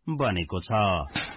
बनेको छ।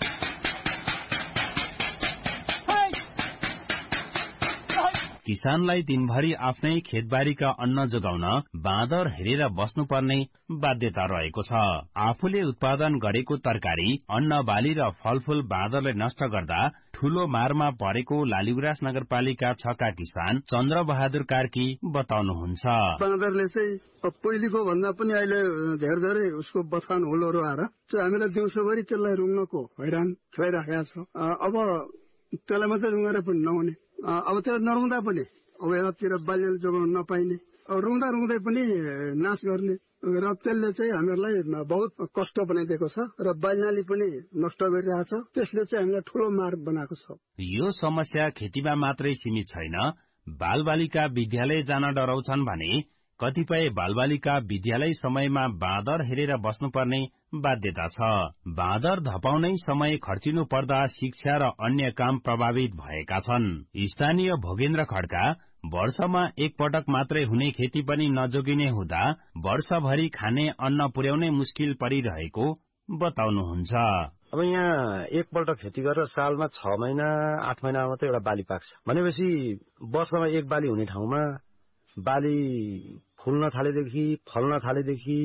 किसानलाई दिनभरि आफ्नै खेतबारीका अन्न जोगाउन बाँदर हेरेर बस्नुपर्ने बाध्यता रहेको छ। आफूले उत्पादन गरेको तरकारी, अन्न बाली र फलफूल बाँदरले नष्ट गर्दा ठूलो मारमा परेको लालीगुराँस नगरपालिका 6 का किसान चन्द्र बहादुर कार्की बताउनुहुन्छ। बाँदरले चाहिँ पहिलेको भन्दा पनि अहिले धेरै उसको बथान होलहरू आएर हामीलाई दिउँसोभरि त्यसलाई रुङ्नको हैरान खुवाइराखेका छ। अब त्यसलाई मात्रै रुँगेर पनि नहुने, अब त्यसलाई नरुँदा पनि अब यतातिर बालीले जोगाउन नपाइने, रुँदा रुँदै पनि नाश गर्ने र त्यसले चाहिँ हामीहरूलाई बहुत कष्ट बनाइदिएको छ र बालीनाली पनि नष्ट गरिरहेछ। त्यसले चाहिँ हामीलाई ठूलो मार बनाएको छ। यो समस्या खेतीमा मात्रै सीमित छैन। बालबालिका विद्यालय जान डराउँछन् भने कतिपय बालबालिका विद्यालय समयमा बाँदर हेरेर बस्नुपर्ने बाध्यता छ। बाँदर धपाउनै समय खर्चिनु पर्दा शिक्षा र अन्य काम प्रभावित भएका छन्। स्थानीय भोगेन्द्र खड्का वर्षमा एक पटक मात्रै हुने खेती पनि नजोगिने हुँदा वर्षभरि खाने अन्न पुर्याउनै मुस्किल परिरहेको बताउनुहुन्छ। अब यहाँ एकपल्ट खेती गरेर सालमा 6 महिना 8 महिना मात्रै एउटा बाली पाक्छ भनेपछि वर्षमा एक बाली हुने ठाउँमा बाली फुल्न थालेदेखि फल्न थालेदेखि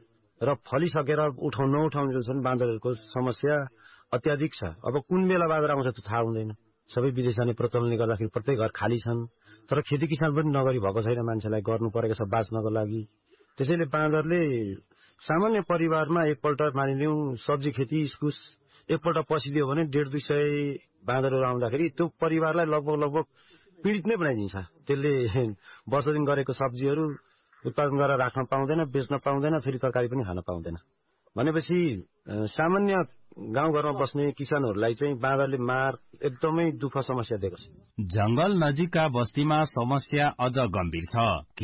र फलिसकेर नउठाउने जुन छन् बाँदरहरूको समस्या अत्याधिक छ। अब कुन बेला बाँदर आउँछ त्यो थाहा हुँदैन। सबै विदेश जाने प्रचलनले गर्दाखेरि प्रत्येक घर खाली छन्, तर खेती किसान पनि नगरी भएको छैन। मान्छेलाई गर्नु परेको छ बाँच्नको लागि। त्यसैले बाँदरले सामान्य परिवारमा एकपल्ट मानिलिउँ सब्जी खेती इस्कुस एकपल्ट पसिदियो भने 150-200 बाँदरहरू आउँदाखेरि त्यो परिवारलाई लगभग पीडित नै बनाइदिन्छ। त्यसले वर्ष दिन गरेको सब्जीहरू उत्पादन गरेर राख्न पाउँदैन, बेच्न पाउँदैन, फेरि तरकारी पनि खान पाउँदैन। भनेपछि सामान्य गाउँघरमा बस्ने किसानहरूलाई चाहिँ बाँदरले मार एकदमै दुःख समस्या दिएको छ। जंगल नजिकका बस्तीमा समस्या अझ गम्भीर छ।